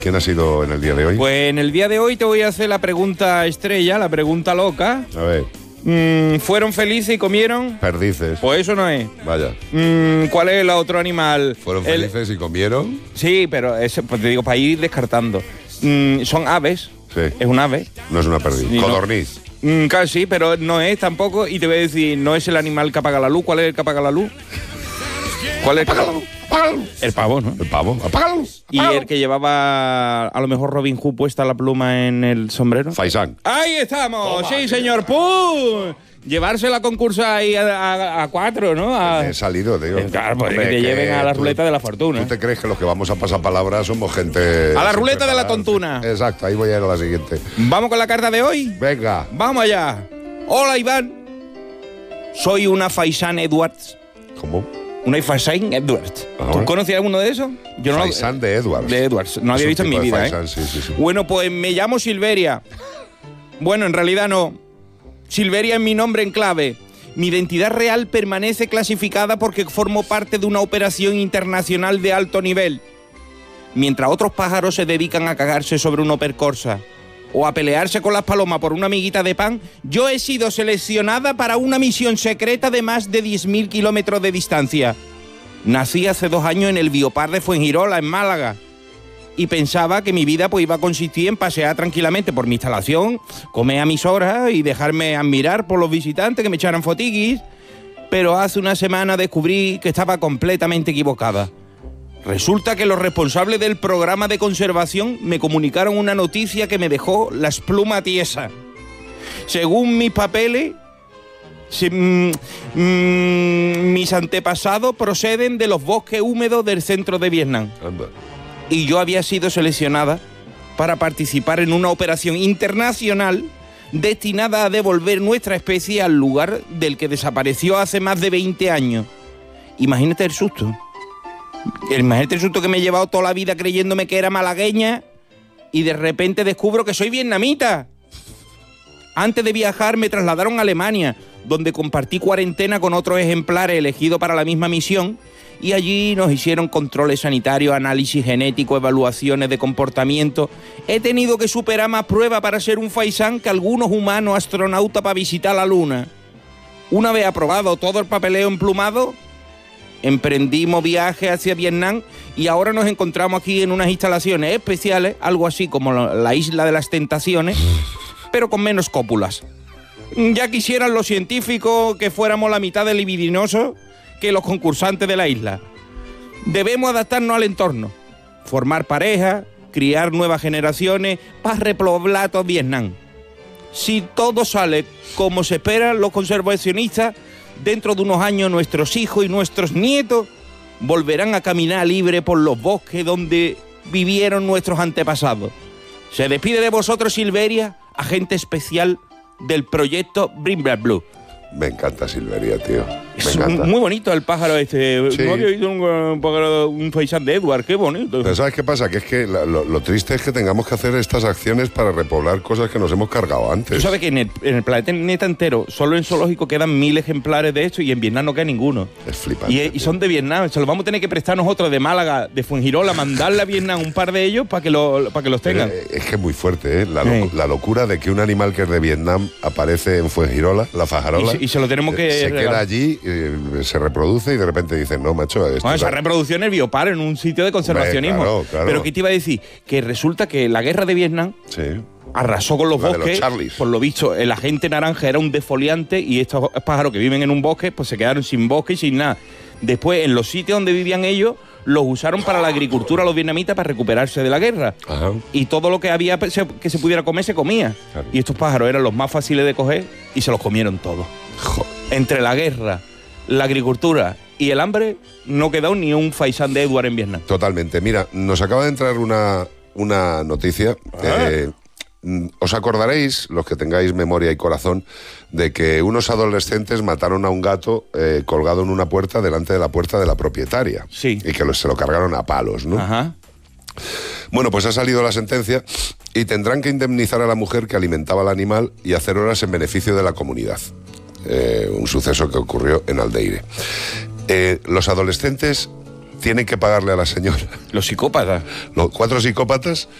¿Quién ha sido en el día de hoy? Pues en el día de hoy te voy a hacer la pregunta estrella, la pregunta loca. A ver. ¿Fueron felices y comieron? Perdices. Pues eso no es. Vaya. ¿Cuál es el otro animal? ¿Fueron felices y comieron? Sí, pero eso, pues te digo, para ir descartando. Son aves. Sí. Es un ave. No es una perdiz. Sí, Codorniz. Casi, pero no es tampoco. Y te voy a decir, no es el animal que apaga la luz. ¿Cuál es el que apaga la luz? ¿Cuál es el que apaga la luz? Apágalo. El pavo, ¿no? El pavo. Apágalo. Y el que llevaba a lo mejor Robin Hood puesta la pluma en el sombrero. Faisán. ¡Ahí estamos! Toma, ¡Sí, señor! ¡Pum! Llevarse la concursa ahí a 4, ¿no? He salido, tío. Claro, pues Hombre, que te lleven a la ruleta de la fortuna. ¿Tú te crees que los que vamos a pasar palabras somos gente... A la ruleta de la tontuna. Exacto, ahí voy a ir a la siguiente. ¿Vamos con la carta de hoy? Venga. ¡Vamos allá! Hola, Iván. Soy una Faisán Edwards. ¿Cómo? Una Faisán Edwards. Ajá. ¿Tú conocías alguno de esos? Yo no. Faisán de Edwards. De Edwards. No Es había un visto en mi tipo de vida, Faisán, sí. Bueno, pues me llamo Silveria. Bueno, en realidad no. Silveria es mi nombre en clave. Mi identidad real permanece clasificada porque formo parte de una operación internacional de alto nivel. Mientras otros pájaros se dedican a cagarse sobre un Opel Corsa o a pelearse con las palomas por una amiguita de pan, yo he sido seleccionada para una misión secreta de más de 10.000 kilómetros de distancia. Nací hace 2 años en el Biopar de Fuengirola, en Málaga, y pensaba que mi vida pues iba a consistir en pasear tranquilamente por mi instalación, comer a mis horas y dejarme admirar por los visitantes que me echaran fotiquis, pero hace una semana descubrí que estaba completamente equivocada. Resulta que los responsables del programa de conservación me comunicaron una noticia que me dejó las plumas tiesas. Según mis papeles, mis antepasados proceden de los bosques húmedos del centro de Vietnam. Anda. Y yo había sido seleccionada para participar en una operación internacional destinada a devolver nuestra especie al lugar del que desapareció hace más de 20 años. Imagínate el susto. Imagínate el susto que me he llevado toda la vida creyéndome que era malagueña y de repente descubro que soy vietnamita. Antes de viajar me trasladaron a Alemania, donde compartí cuarentena con otros ejemplares elegidos para la misma misión, y allí nos hicieron controles sanitarios, análisis genético, evaluaciones de comportamiento. He tenido que superar más pruebas para ser un faisán que algunos humanos astronautas para visitar la Luna. Una vez aprobado todo el papeleo emplumado, emprendimos viaje hacia Vietnam y ahora nos encontramos aquí en unas instalaciones especiales, algo así como la Isla de las Tentaciones, pero con menos cópulas. Ya quisieran los científicos que fuéramos la mitad de libidinosos que los concursantes de la isla. Debemos adaptarnos al entorno, formar pareja, criar nuevas generaciones para repoblar todo Vietnam. Si todo sale como se espera, los conservacionistas, dentro de unos años nuestros hijos y nuestros nietos volverán a caminar libre por los bosques donde vivieron nuestros antepasados. Se despide de vosotros, Silveria, agente especial del proyecto Bring Back Blue. Me encanta Silveria, tío. Me Es encanta. muy bonito el pájaro este. Sí. No había visto un pájaro, un faisán de Edward, qué bonito. Pero ¿sabes qué pasa? Que es que lo triste es que tengamos que hacer estas acciones para repoblar cosas que nos hemos cargado antes. Tú sabes que en el planeta entero, solo en zoológico quedan 1000 ejemplares de esto y en Vietnam no queda ninguno. Es flipante. Y son de Vietnam. Se los vamos a tener que prestar nosotros de Málaga, de Fuengirola, mandarle a Vietnam un par de ellos para que los tengan. Es que es muy fuerte, ¿eh? Sí. La locura de que un animal que es de Vietnam aparece en Fuengirola, la fajarola. Y se lo tenemos que se regalar. queda allí, se reproduce y de repente dicen, no, macho. Esto Bueno, esa es- reproducción es Biopar, en un sitio de conservacionismo. Hombre, claro. Pero ¿qué te iba a decir? Que resulta que la guerra de Vietnam Sí. arrasó con los La de los bosques. Charlies. Por lo visto, el agente naranja era un defoliante y estos pájaros que viven en un bosque pues se quedaron sin bosque y sin nada. Después, en los sitios donde vivían ellos, los usaron para la agricultura los vietnamitas para recuperarse de la guerra. Ajá. Y todo lo que había que se pudiera comer, se comía. Claro. Y estos pájaros eran los más fáciles de coger y se los comieron todos. Entre la guerra, la agricultura y el hambre, no quedó ni un faisán de Edward en Vietnam. Totalmente. Mira, nos acaba de entrar una noticia. Os acordaréis, los que tengáis memoria y corazón, de que unos adolescentes mataron a un gato colgado en una puerta delante de la puerta de la propietaria. Sí. Y que se lo cargaron a palos, ¿no? Ajá. Bueno, pues ha salido la sentencia y tendrán que indemnizar a la mujer que alimentaba al animal y hacer horas en beneficio de la comunidad. Un suceso que ocurrió en Aldeire. Los adolescentes tienen que pagarle a la señora. Los psicópatas. Los 4 psicópatas